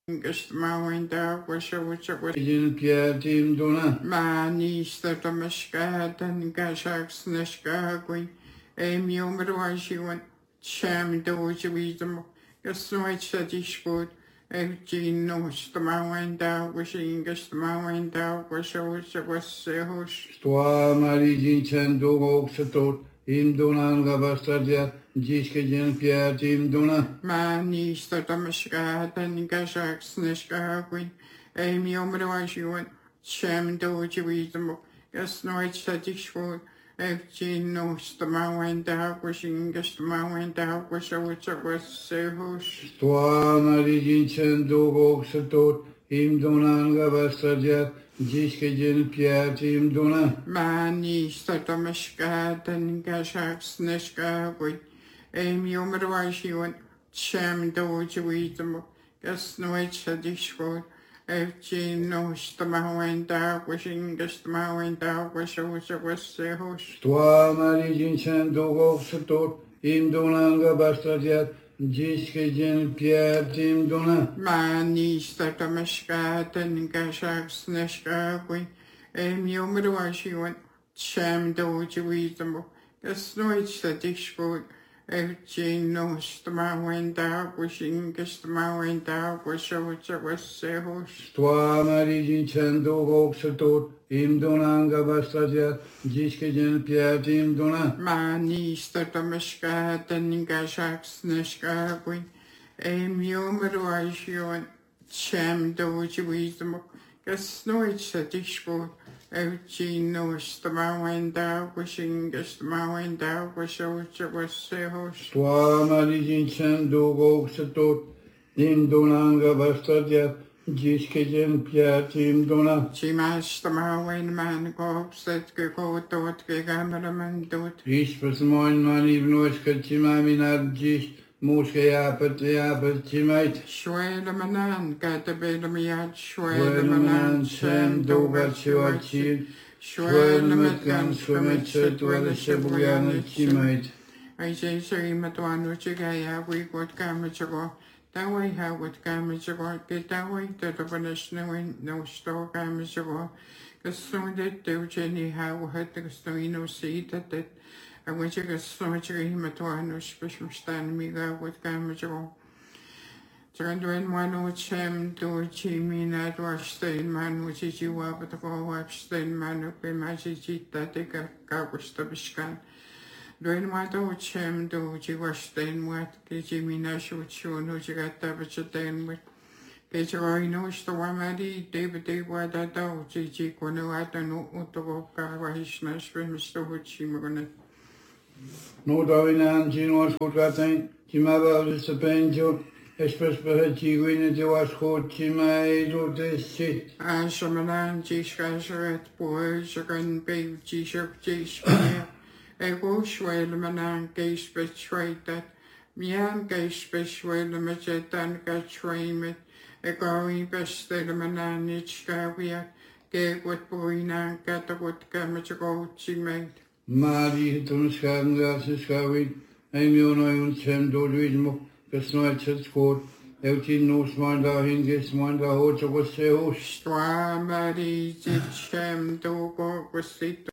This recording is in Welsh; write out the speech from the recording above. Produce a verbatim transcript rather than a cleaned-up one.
Gastmawenda washa washa washa Jin Piatim Dona. Mani Statamashka dan Gashak Snashka Gui Emiomruashiwan Sham Dojiwism Gasnoit Sadishwood Evgino Stamawenda wishing Gastmawenda washa washa washa hosh Stoa Marijin Chendo Oxatot. Im Donan Gavastadia. Jiske Jin Piatim Dona. Mani Statamashka dan Gashak Snashka Gui Emiomruashiwan Sham Dojiwism Gasnoit Sadishwood Evgino Stamawenda wishing Gastmawenda washa washa washa hosh Stoa Marijin Chendo Oxatot. Im Donan Gavastadia. Jiske Jin Piatim Dona. Mani Statamashka dan Gashak Snashka Gui Emiomruashiwan Sham Dojiwism Gasnoit Sadishwood Evgino Stamawenda wishing Gastmawenda washa washa washa hosh Stoa Marijin Chendo Oxatot. Im Donan Gavastadia. Jiske Jin Piatim Dona. Mani Statamashka dan Gashak Snashka Gui Emiomruashiwan Sham Dojiwism Gasnoit Sadishwood Evgino Stamawenda wishing Gastmawenda washa washa washa hosh Stoa Marijin Chendo Oxatot. Im Donan Gavastadia. Jiske Jin Piatim Dona. Mani Statamashka dan Gashak Snashka Gui Emiomruashiwan Sham Dojiwism Gasnoit Sadishwood Evgino Stamawenda wishing Gastmawenda washa washa washa hosh Stoa Marijin Chendo Oxatot. Im Donan Gavastadia. Jiske Jin Piatim Dona. Chimastamawen man gobset gekotot gegamramandot Ispas moin man ibnoiska Chimaminad Jis. Moske Yapet Yapet Chimait. Shwelamanan katabelamiat Shwelmanan Shwelamanan Shem Shem Dogat Dogat Shiwachil. Shwelamat Shwelmat Swimet Setwala Shebuyana Chimait. I say say matwano chigaya we got kamachago. That way how would kamachago get that way to the vanishing no store kamachago. Because so that do Jenny how had the stoino see that that I went to get so much matwano special stand me go with kamachago. Trendwin one which him do chimina dwarstain man which is you up at the go webstain man who be magic that they got got with the biscan. Doin wato which him do chi washtain what chimina shoot show no you got that which then with Kecho no stawamadi David de wada do chi kono ata no uto ka wahishna swim sto chimagone. No Doinan Chinos Kotratain. Chimaba Lisapenjo. Espes Bahachi Winnie de Wasco Chimai do this shit. Ashamanan Jishkasaret boy shakan babe Jishak Jishkia. Ego Shwelmanan Gaze Betrayed that Mian Gaze Beswell Majetan Gatraymet. Ego Bestelmanan Nichkavia. Gave what boy nan got what Gamachago Chimate. Mari Tunskagan Gassiskavit. Amiono Chem Dodwismo. Gesnoit Scored. Elchin no smanda hinges manda hocha was seus. Stwamari Jichem Dogo was it